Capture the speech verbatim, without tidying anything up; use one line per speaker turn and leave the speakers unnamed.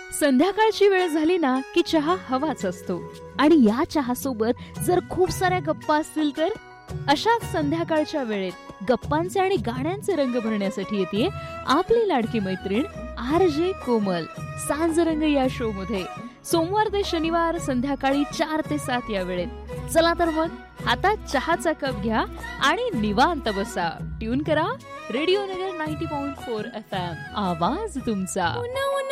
संध्याकाळची वेळ झाली ना की चहा हवाच असतो. आणि या चहा सोबत जर खूप साऱ्या गप्पा असतील तर अशाच संध्याकाळच्या वेळेत गप्पांचे आणि गाण्यांचे रंग भरण्यासाठी येते आपली लाडकी मैत्रीण आर जे कोमल सांजरंग या शो मध्ये सोमवार ते शनिवार संध्याकाळी चार ते सात या वेळेत. चला तर मग हातात चहाचा कप घ्या आणि निवांत बसा. ट्यून करा रेडिओ नगर नव्वद पॉइंट चार एफ एम. आवाज तुमचा.